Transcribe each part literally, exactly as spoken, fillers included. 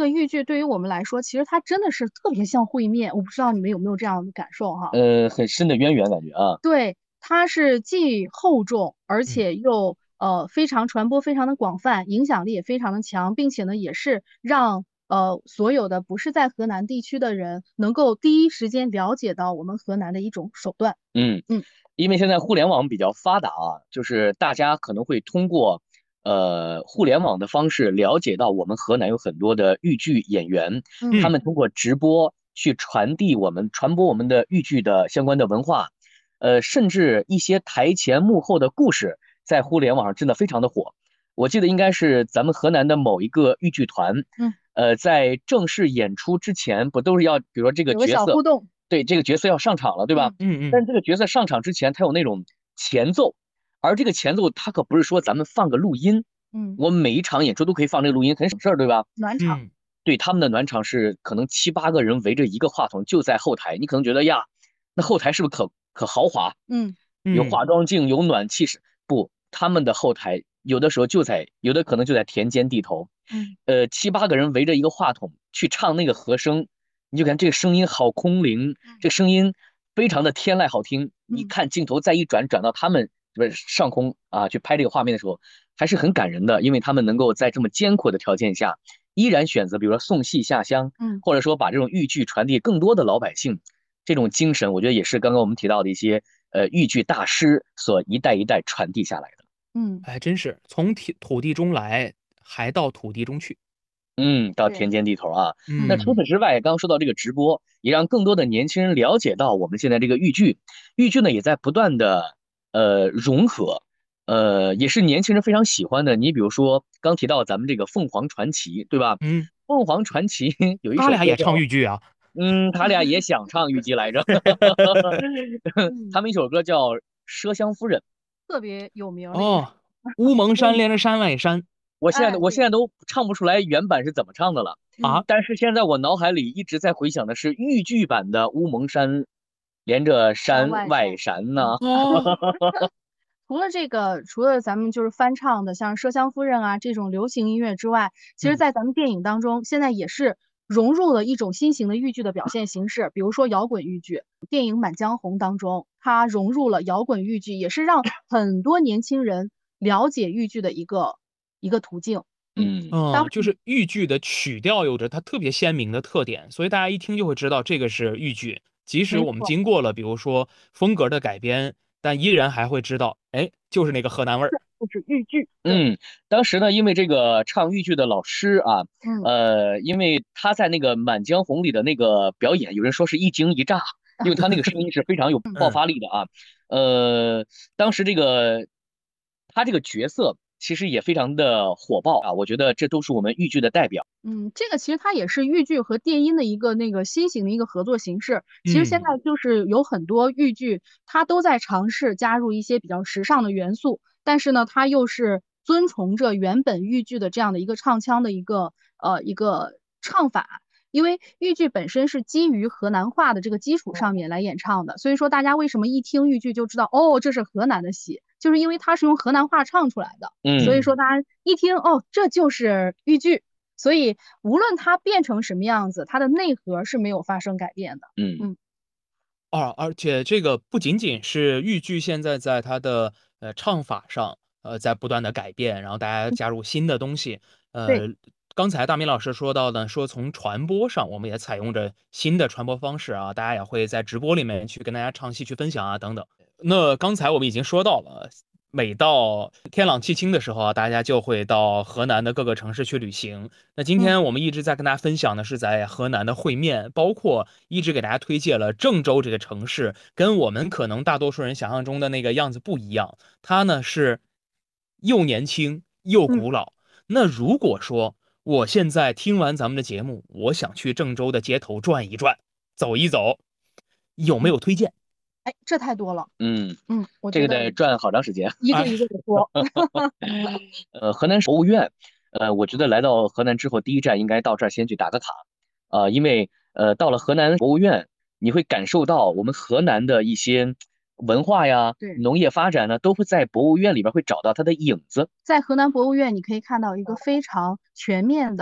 个豫剧对于我们来说，其实它真的是特别像烩面，我不知道你们有没有这样的感受哈？ 呃，很深的渊源感觉啊。 对，它是既厚重，而嗯， 且又呃非常传播非常的广泛，影响力也非常的强，并且呢，也是让呃所有的不是在河南地区的人能够第一时间了解到我们河南的一种手段。 嗯， 嗯， 因为现在互联网比较发达啊，就是大家可能会通过呃互联网的方式了解到我们河南有很多的豫剧演员， 嗯， 他嗯， 们通过直播去传递我们传播我们的豫剧的相关的文化，呃，甚至一些台前幕后的故事，在互联网上真的非常的火。我记得应该是咱们河南的某一个豫剧团， 嗯， 呃，在正式演出之前，不都是要，比如说这个有个角色， 小互动。 对，这个角色要上场了，对吧？ 嗯， 嗯，嗯， 但这个角色上场之前，他有那种前奏，而这个前奏他可不是说咱们放个录音， 嗯， 我们每一场演出都可以放这个录音，很省事儿，对吧？ 暖场。 嗯， 对，他们的暖场是可能七八个人围着一个话筒就在后台，你可能觉得呀，那后台是不是可可豪华？ 嗯， 有嗯， 化妆镜，有暖气是不？他们的后台有的时候就在，有的可能就在田间地头， 嗯， 呃，七八个人围着一个话筒去唱那个和声，你就感觉这个声音好空灵，这个声音非常的天籁好听。你嗯， 看镜头再一转，转到他们不是上空啊，去拍这个画面的时候，还是很感人的，因为他们能够在这么艰苦的条件下，依然选择，比如说送戏下乡， 嗯， 或者说把这种豫剧传递更多的老百姓，这种精神，我觉得也是刚刚我们提到的一些呃豫剧大师所一代一代传递下来的。 嗯， 还真是从土土地中来，还到土地中去。 嗯，到对。 田间地头啊。那嗯， 除嗯， 此之外，刚刚说到这个直播，也让更多的年轻人了解到我们现在这个豫剧，豫剧呢也在不断的呃融合，呃也是年轻人非常喜欢的。你比如说刚提到咱们这个凤凰传奇，对吧？ 嗯， 凤凰传奇有一他俩也首歌叫， 唱豫剧啊。 嗯，他俩也想唱豫剧来着，他嗯， 们一首歌叫《麝香夫人》。 特别有名儿的一首。 哦，乌蒙山连着山外山我现在哎，对。 我现在都唱不出来原版是怎么唱的了， 嗯。 啊。 但是现在我脑海里一直在回想的是豫剧版的乌蒙山连着山山外外山。嗯。 山呐。 哦， 除了这个，除了咱们就是翻唱的，像《麝香夫人》啊这种流行音乐之外，其实嗯， 在咱们电影当中，现在也是融入了一种新型的豫剧的表现形式，比如说摇滚豫剧。电影《满江红》当中，它融入了摇滚豫剧，也是让很多年轻人了解豫剧的一个一个途径。嗯， 嗯哦， 当就是豫剧的曲调有着它特别鲜明的特点，所以大家一听就会知道这个是豫剧。即使我们没错。 经过了比如说风格的改编，但依然还会知道，哎，就是那个河南味儿。 就是豫剧。对。 嗯，当时呢，因为这个唱豫剧的老师啊， 嗯。 呃，因为他在那个《满江红》里的那个表演，有人说是一惊一乍，因为他那个声音是非常有爆嗯， 发力的啊。呃，当时这个他这个角色其实也非常的火爆啊，我觉得这都是我们豫剧的代表。 嗯，这个其实它也是豫剧和电音的一个那个新型的一个合作形式。其实现嗯， 在就是有很多豫剧，它都在尝试加入一些比较时尚的元素，但是呢，它又是遵从着原本豫剧的这样的一个唱腔的一个呃一个唱法。因为豫剧本身是基于河南话的这个基础上面来演唱的，所以说大家为什么一听豫剧就知道哦这是河南的戏，就是因为它是用河南话唱出来的，所以嗯。 说大家一听哦这就是豫剧。所以无论它变成什么样子，它的内核是没有发生改变的。 嗯嗯。 而而且这个不仅仅是豫剧现在在它的，呃，唱法上，呃，在不断地改变，然后大家嗯。 加入新的东西。 对。 呃，刚才大明老师说到的，说从传播上，我们也采用着新的传播方式啊，大家也会在直播里面去跟大家唱戏去分享啊等等。那刚才我们已经说到了，每到天朗气清的时候啊，大家就会到河南的各个城市去旅行。那今嗯。 天我们一直在跟大家分享的是在河南的烩面，包括一直给大家推荐了郑州这个城市，跟我们可能大多数人想象中的那个样子不一样。它呢是又年轻又嗯。 古老。那如果说我现在听完咱们的节目，我想去郑州的街头转一转，走一走，有没嗯。 有推荐？ 哎，这太多了。 嗯， 嗯，我这觉得个得转好长时间。 啊， 一个一个的说。 呃，河南博物院，呃，我觉得来到河南之后，第一站应该到这儿先去打个卡，呃，因为呃，到了河南博物院，你会感受到我们河南的一些文化呀、 对。 农业发展呢，都会在博物院里边会找到它的影子。 在河南博物院，你可以看到一个非常全面的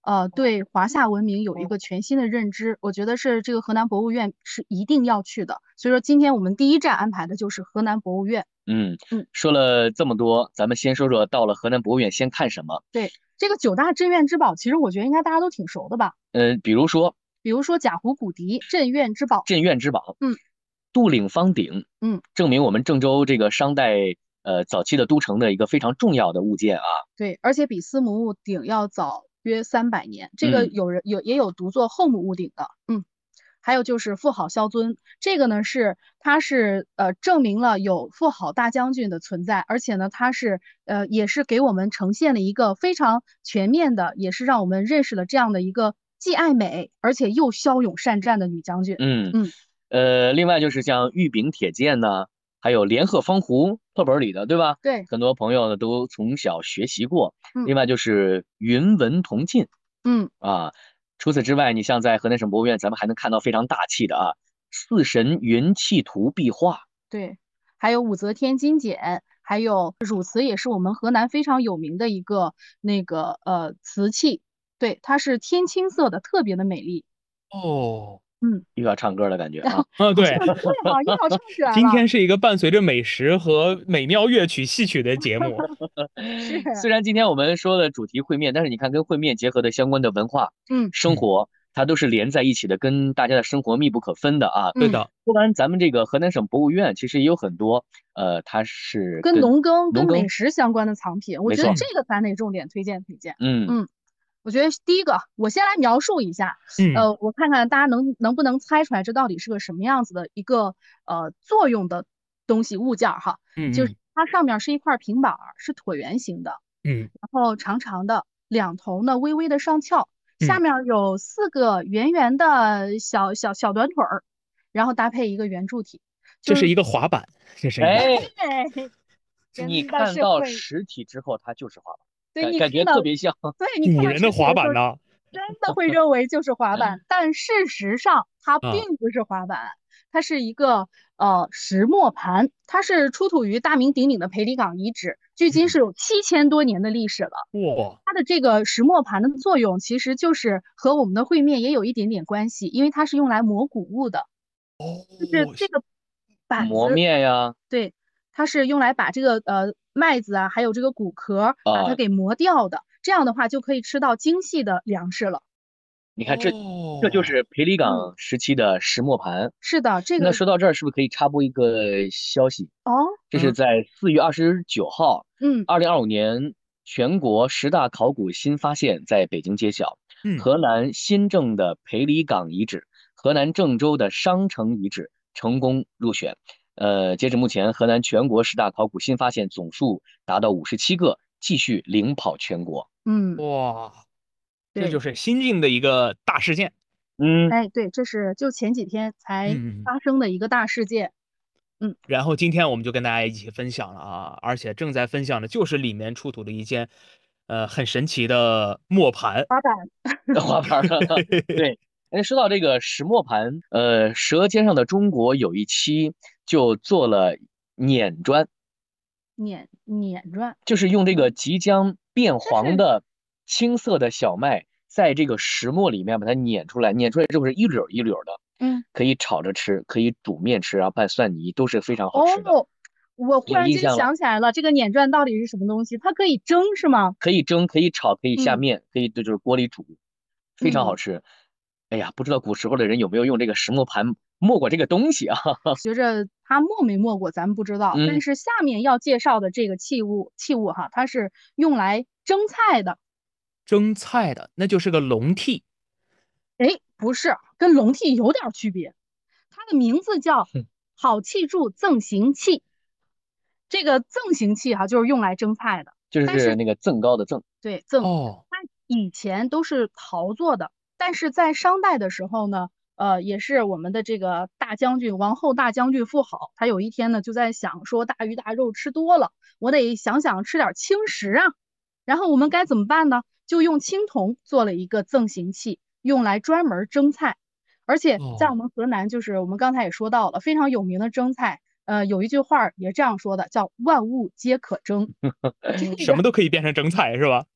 呃对华夏文明有一个全新的认知，我觉得是这个河南博物院是一定要去的。所以说今天我们第一站安排的就是河南博物院。 嗯嗯， 说了这么多，咱们先说说到了河南博物院先看什么。 对，这个九大镇院之宝，其实我觉得应该大家都挺熟的吧。 呃，比如说比如说贾湖骨笛，镇院之宝。 镇院之宝， 嗯， 杜岭方鼎， 嗯， 证明我们郑州这个商代呃早期的都城的一个非常重要的物件啊。 对，而且比司母戊鼎要早约三百年，这个嗯有人有也有读作后母戊鼎的。嗯，还有就是妇好萧尊，这个呢是它是呃证明了有妇好大将军的存在，而且呢它是呃也是给我们呈现了一个非常全面的，也是让我们认识了这样的一个既爱美而且又骁勇善战的女将军。 嗯嗯， 呃，另外就是像玉柄铁剑呢，还有连鹤方壶，课本里的对吧？ 对， 很多朋友呢都从小学习过。 嗯另外就是云纹铜镜嗯， 啊。除此之外，你像在河南省博物院，咱们还能看到非常大气的啊四神云气图壁画。 对，还有武则天金简，还有汝瓷，也是我们河南非常有名的一个那个呃瓷器。对，它是天青色的，特别的美丽。 哦， 嗯， 又要唱歌的感觉啊。 啊，对， 对好，一秒唱起来了。 今天是一个伴随着美食和美妙乐曲戏曲的节目。 是， 虽然今天我们说的主题烩面，但是你看跟烩面结合的相关的文化、 嗯生活，它都是连在一起的，跟大家的生活密不可分的啊。 对的， 说完咱们这个河南省博物院，其实也有很多，呃，它是跟农耕、跟农耕美食相关的藏品，我觉得没错这个咱得重点推荐推荐。 嗯嗯，我觉得第一个，我先来描述一下， 嗯呃，我看看大家能能不能猜出来这到底是个什么样子的一个呃作用的东西物件儿哈。 嗯就是它上面是一块平板儿，是椭圆形的， 嗯然后长长的，两头呢微微的上翘，下嗯面有四个圆圆的小小小短腿儿，然后搭配一个圆柱体，就是这是一个滑板，这是一个。 哎， 哎， 你真的看到是会， 实体之后，它就是滑板， 对感感觉你看到， 特别像。 对你看到古人的实体的时候， 滑板呢？ 真的会认为就是滑板，但事实上它啊， 并不是滑板，它是一个呃石磨盘，它是出土于大名鼎鼎的裴李岗遗址，距今是有七千多年的历史了。 哇， 它的这个石磨盘的作用其实就是和我们的烩面也有一点点关系，因为它是用来磨谷物的，就是哦， 这个板磨子， 面呀， 对，它是用来把这个呃麦子啊，还有这个谷壳把它啊， 给磨掉的，这样的话就可以吃到精细的粮食了。 你看这这就哦， 是裴李嗯， 岗时期的石磨盘。 是的，这个那说到这儿，是不是可以插播一个消息？ 哦， 这是嗯在四月二十九号， 嗯二零二五年全国十大考古新发现在北京揭晓。 嗯， 河南新郑的裴李岗遗址、河南郑州的商城遗址成功入选。呃，截止目前，河南全国十大考古新发现总数达到五十七个，继续领跑全国。 嗯， 哇，这就对， 是新晋的一个大事件。 嗯， 哎对，这是就前几天才嗯嗯。 发生的一个大事件。嗯， 然后今天我们就跟大家一起分享了啊，而且正在分享的就是里面出土的一件，呃，很神奇的磨盘。 滑板， 滑板儿对。哎，说到这个石磨盘，呃，舌尖上的中国有一期就做了碾砖， 碾碾砖， 就是用这个即将变这是黄的青色的小麦，在这个石磨里面把它碾出来，碾出来之后是一绺一绺的， 嗯可以炒着吃，可以煮面吃，然后拌蒜泥，都是非常好吃的。 哦，我忽然间有印象了？ 想起来了，这个碾砖到底是什么东西？它可以蒸是吗？ 可以蒸，可以炒，可以下嗯面，可以就是锅里煮，非常好嗯， 吃。哎呀，不知道古时候的人有没有用这个石磨盘磨过这个东西啊？ 学着它没没没过，咱们不知道。但嗯， 是下面要介绍的这个器物器物哈，它是用来蒸菜的。 蒸菜的，那就是个笼屉。 哎，不是，跟笼屉有点区别。它的名字叫好器柱赠行器。这个赠行器哈，就是用来蒸菜的。 就但是是那个赠高的赠。 对赠， 哦， 它以前都是陶做的，但是在商代的时候呢，呃，也是我们的这个大将军王后大将军妇好，他有一天呢就在想说大鱼大肉吃多了，我得想想吃点轻食啊。然后我们该怎么办呢？就用青铜做了一个赠行器，用来专门蒸菜。而且在我哦， 们河南，就是我们刚才也说到了非常有名的蒸菜，呃，有一句话也这样说的，叫万物皆可蒸。这个什么都可以变成蒸菜是吧？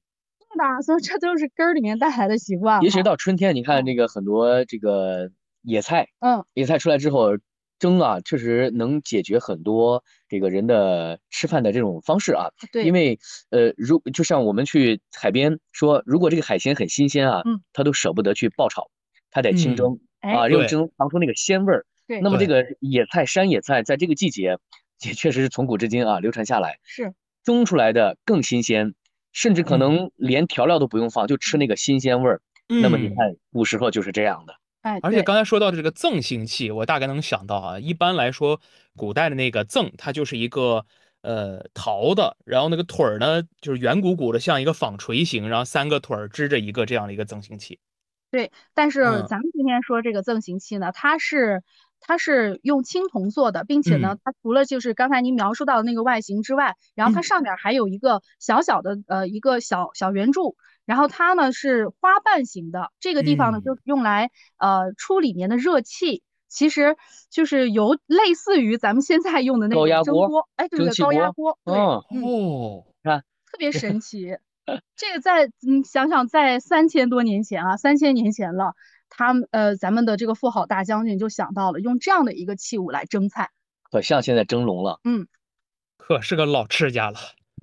的，所以这都是根儿里面带来的习惯尤其是哈。 到春天，你看嗯这个很多这个野菜， 嗯， 野菜出来之后蒸啊，确实能解决很多这个人的吃饭的这种方式啊。因对， 为呃，如就像我们去海边说，如果这个海鲜很新鲜啊， 嗯， 他都舍不得去爆炒，他得清嗯， 蒸哎， 啊，用对蒸尝出那个鲜味儿。 对， 那么这对， 个野菜、山野菜在这个季节也确实是从古至今啊流传下来， 是， 蒸出来的更新鲜，甚至可嗯能连调料都不用放，就吃那个新鲜味儿。那么你嗯。 看，古时候就是这样的。 哎， 而且对， 刚才说到的这个赠腥器，我大概能想到啊，一般来说，古代的那个赠，它就是一个呃陶的，然后那个腿儿呢，就是圆鼓鼓的，像一个纺锤形，然后三个腿儿支着一个这样的一个赠腥器。 对，但是嗯咱们今天说这个赠行器呢，它是它是用青铜做的，并且呢， 嗯它除了就是刚才您描述到的那个外形之外，然后它嗯上面还有一个小小的呃一个小小圆柱，然后它呢是花瓣形的，这个地方呢嗯， 就是用来呃出里面的热气，其实就是有类似于咱们现在用的那种高压锅、 蒸锅，哎，对对，高压蒸汽锅， 锅，对， 嗯， 嗯， 哦， 看， 特别神奇。这个在嗯想想在三千多年前啊，三千年前了，他们呃咱们的这个富好大将军就想到了用这样的一个器物来蒸菜。 可像现在蒸笼了。 嗯， 可是个老吃家了。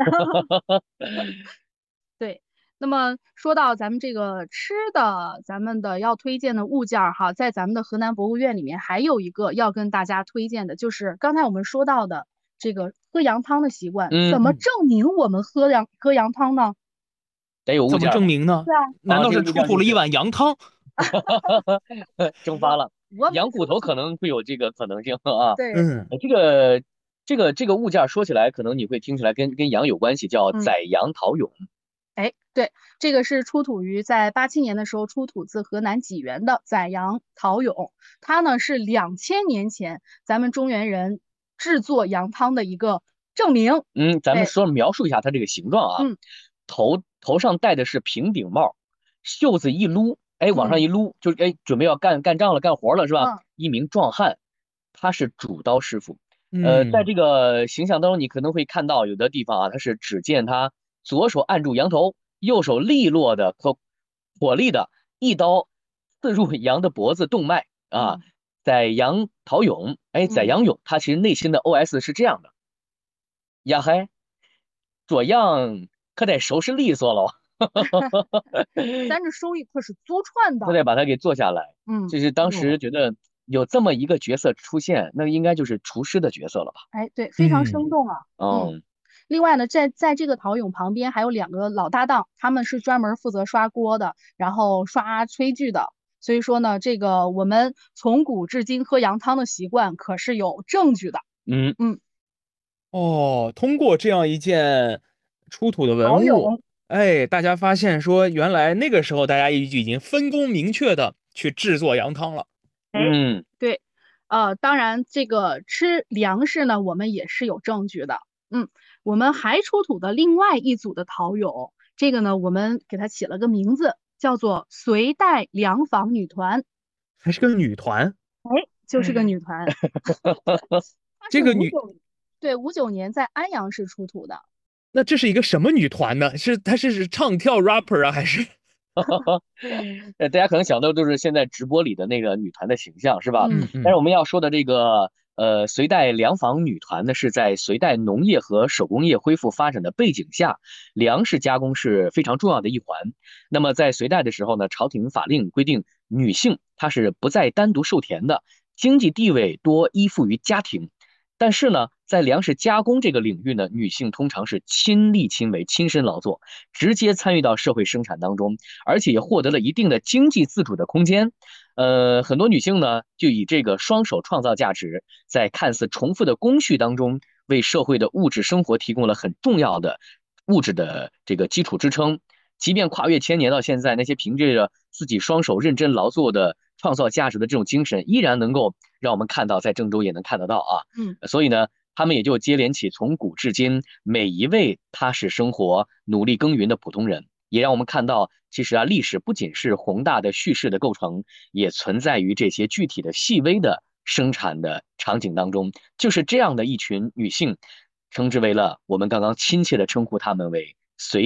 对。那么说到咱们这个吃的，咱们的要推荐的物件儿哈，在咱们的河南博物院里面还有一个要跟大家推荐的，就是刚才我们说到的这个喝羊汤的习惯。 嗯， 怎么嗯， 证明我们喝羊喝羊汤呢？ 得有物怎么件儿吧？ 证明呢？ 对啊， 难啊，这个道是出物件儿就是土了一碗羊汤？ 蒸发我了。 我们羊骨头可出土， 能会有这个可能性啊。 对， 嗯， 呃这个这个这个物件儿说起来，可能你会听起来跟跟羊有关系，叫嗯。 宰羊陶俑。 哎，对，这个是出土于在八七年的时候出土自河南济源的宰羊陶俑，它呢是两千年前咱们中原人制作羊汤的一个证明。 嗯，咱们哎， 说描述一下它这个形状啊。 嗯头头上戴的是平顶帽，袖子一撸，哎，往上嗯一撸，就是哎，准备要干干仗了，干活了是吧？ 嗯一名壮汉，他是主刀师傅。呃，在嗯， 这个形象当中，你可能会看到有的地方啊，他是只见他左手按住羊头，右手利落的可火力的一刀刺入羊的脖子动脉啊。 嗯宰羊陶俑，哎，宰嗯， 羊俑，他其实内心的 O S 是这样的：呀嘿，左样可得收拾利索喽。 咱这手艺可是祖传的。 他得把它给做下来。 嗯， 就是当时哦， 觉得有这么一个角色出现，那应该就是厨师的角色了吧？ 哎，对，非常生嗯， 动啊。嗯。 嗯另外呢，在在这个陶俑旁边还有两个老搭档，他们是专门负责刷锅的，然后刷炊具的。所以说呢，这个我们从古至今喝羊汤的习惯可是有证据的。 嗯， 嗯， 哦，通过这样一件出土的文物， 陶俑， 哎，大家发现说，原来那个时候大家已已经分工明确的去制作羊汤了。 哎， 嗯， 对，呃，当然这个吃粮食呢，我们也是有证据的。嗯，我们还出土的另外一组的陶俑，这个呢，我们给它起了个名字，叫做隋代粮坊女团。 还是个女团。 哎，就是个女团。它是这个女， 五九，对，五九年在安阳市出土的。 那这是一个什么女团呢？是她是是唱跳 rapper 啊，还是？ 呃，大家可能想到都是现在直播里的那个女团的形象是吧？ 嗯嗯嗯但是我们要说的这个呃隋代粮坊女团呢，是在隋代农业和手工业恢复发展的背景下，粮食加工是非常重要的一环。那么在隋代的时候呢，朝廷法令规定女性她是不再单独授田的，经济地位多依附于家庭。但是呢，在粮食加工这个领域呢，女性通常是亲力亲为、亲身劳作，直接参与到社会生产当中，而且也获得了一定的经济自主的空间。呃，很多女性呢，就以这个双手创造价值，在看似重复的工序当中，为社会的物质生活提供了很重要的物质的这个基础支撑。即便跨越千年到现在，那些凭借着自己双手认真劳作的创造价值的这种精神，依然能够让我们看到，在郑州也能看得到啊。 嗯所以呢，他们也就接连起从古至今每一位踏实生活、努力耕耘的普通人，也让我们看到，其实啊，历史不仅是宏大的叙事的构成，也存在于这些具体的细微的生产的场景当中。就是这样的一群女性，称之为了我们刚刚亲切的称呼她们为隋代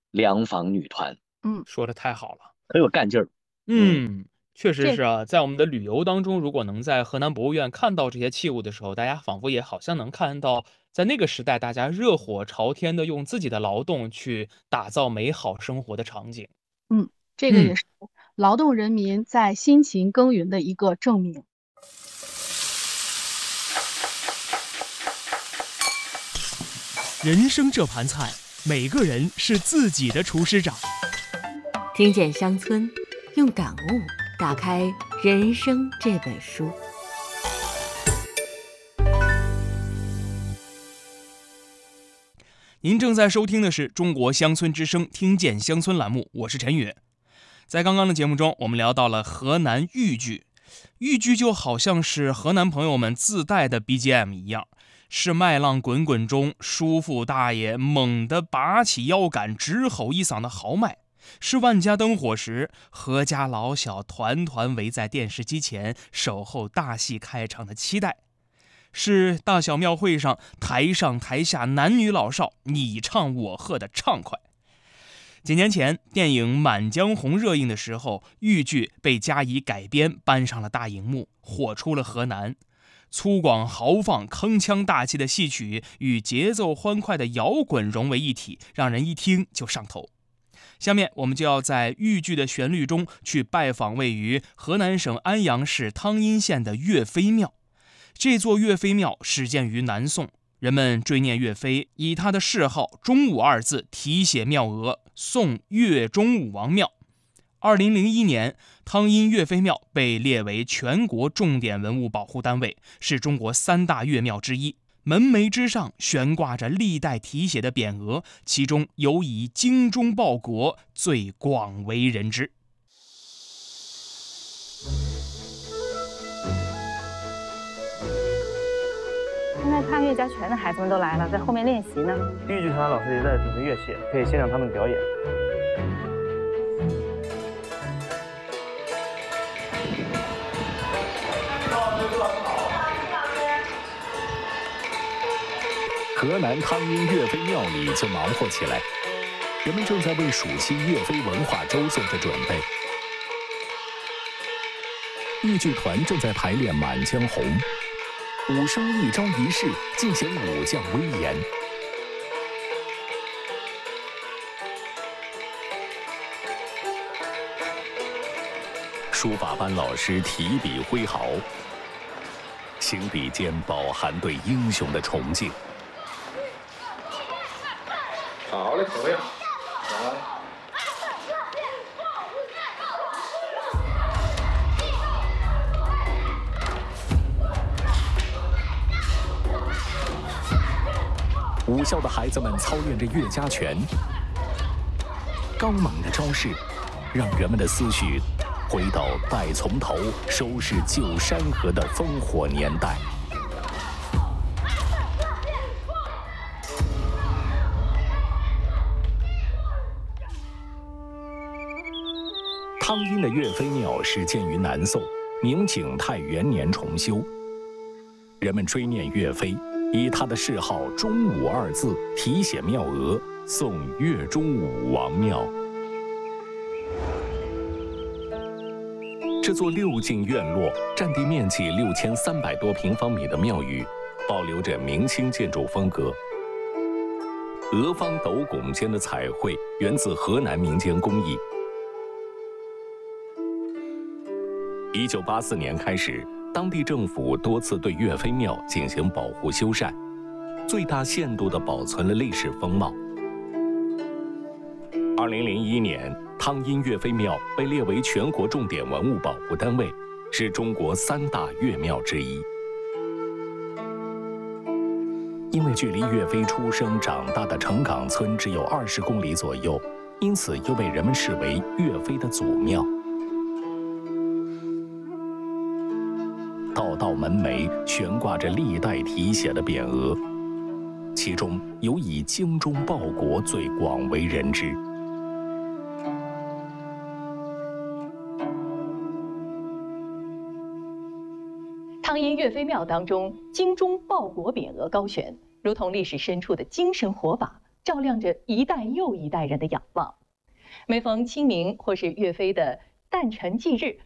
粮房女团。 嗯， 说的太好了， 很有干劲儿。 嗯。确实是啊，在我们的旅游当中，如果能在河南博物院看到这些器物的时候，大家仿佛也好像能看到，在那个时代，大家热火朝天的用自己的劳动去打造美好生活的场景。 嗯，这个也是劳动人民在辛勤耕耘的一个证明。 人生这盘菜，每个人是自己的厨师长。 听见乡村，用感悟打开人生这本书。 您正在收听的是中国乡村之声听见乡村栏目，我是陈宇。在刚刚的节目中，我们聊到了河南豫剧。豫剧就好像是河南朋友们自带的 B G M 一样，是麦浪滚滚中叔父大爷猛地拔起腰杆直吼一嗓的豪迈，是万家灯火时阖家老小团团围在电视机前守候大戏开场的期待，是大小庙会上台上台下男女老少你唱我和的畅快。几年前电影《满江红》热映的时候，豫剧被加以改编搬上了大荧幕，火出了河南。粗犷豪放铿锵大气的戏曲与节奏欢快的摇滚融为一体，让人一听就上头。下面我们就要在豫剧的旋律中去拜访位于河南省安阳市汤阴县的岳飞庙。这座岳飞庙始建于南宋，人们追念岳飞，以他的谥号忠武二字题写庙额，宋岳忠武王庙。二零零一年，汤阴岳飞庙被列为全国重点文物保护单位，是中国三大岳庙之一。门楣之上悬挂着历代题写的匾额，其中尤以精忠报国最广为人知。 现在看岳家拳的孩子们都来了，在后面练习呢。 豫剧团老师也在准备乐器，可以欣赏他们表演。 河南汤阴岳飞庙里就忙活起来，人们正在为暑期岳飞文化周做着准备。豫剧团正在排练《满江红》，武生一招一式，尽显武将威严。书法班老师提笔挥毫，行笔间饱含对英雄的崇敬。 好嘞，朋友，来。 武校的孩子们操练着岳家拳，刚猛的招式，让人们的思绪回到待从头收拾旧山河的烽火年代。汤阴的岳飞庙始建于南宋，明景泰元年重修。人们追念岳飞，以他的谥号忠武二字题写庙额，宋岳忠武王庙。这座六进院落、占地面积六千三百多平方米的庙宇，保留着明清建筑风格。额方斗拱间的彩绘源自河南民间工艺。一九八四年开始，当地政府多次对岳飞庙进行保护修缮，最大限度地保存了历史风貌。二零零一年，汤阴岳飞庙被列为全国重点文物保护单位，是中国三大岳庙之一。因为距离岳飞出生长大的城岗村只有二十公里左右，因此又被人们视为岳飞的祖庙。道道门楣悬挂着历代题写的匾额，其中尤以精忠报国最广为人知。 汤阴岳飞庙当中，精忠报国匾额高悬，如同历史深处的精神火把， 照亮着一代又一代人的仰望。每逢清明或是岳飞的诞辰忌日，